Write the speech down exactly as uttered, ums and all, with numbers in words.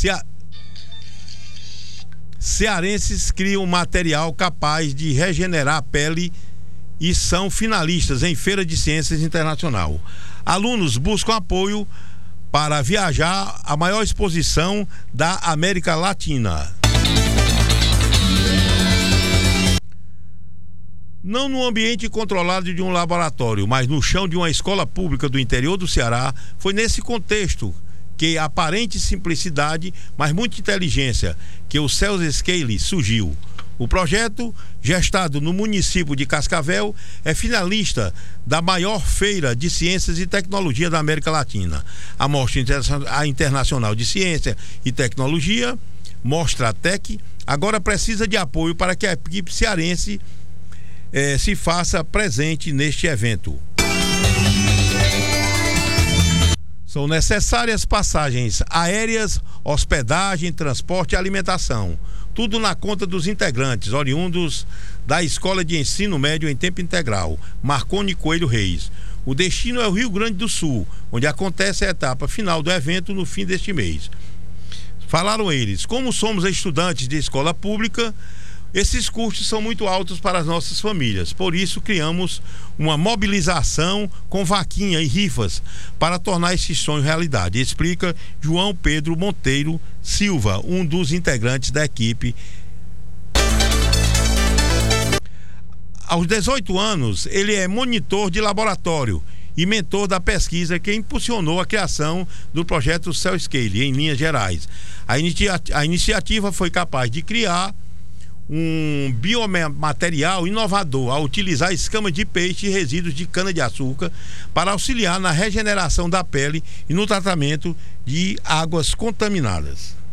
Cea... Cearenses criam material capaz de regenerar a pele e são finalistas em Feira de Ciências Internacional. Alunos buscam apoio para viajar à maior exposição da América Latina. Não no ambiente controlado de um laboratório, mas no chão de uma escola pública do interior do Ceará, foi nesse contexto que aparente simplicidade, mas muita inteligência, que o Cells Scale surgiu. O projeto, gestado no município de Cascavel, é finalista da maior feira de ciências e tecnologia da América Latina. A Mostra Internacional de Ciência e Tecnologia, Mostra Tec, agora precisa de apoio para que a equipe cearense eh, se faça presente neste evento. São necessárias passagens aéreas, hospedagem, transporte e alimentação. Tudo na conta dos integrantes, oriundos da Escola de Ensino Médio em Tempo Integral, Marconi Coelho Reis. O destino é o Rio Grande do Sul, onde acontece a etapa final do evento no fim deste mês. Falaram eles, como somos estudantes de escola pública, esses custos são muito altos para as nossas famílias. Por isso, criamos uma mobilização com vaquinha e rifas para tornar esse sonho realidade, explica João Pedro Monteiro Silva, um dos integrantes da equipe. Aos dezoito anos, ele é monitor de laboratório e mentor da pesquisa que impulsionou a criação do projeto Cells Scale, em linhas gerais. A, inicia- a iniciativa foi capaz de criar um biomaterial inovador ao utilizar escamas de peixe e resíduos de cana-de-açúcar para auxiliar na regeneração da pele e no tratamento de águas contaminadas.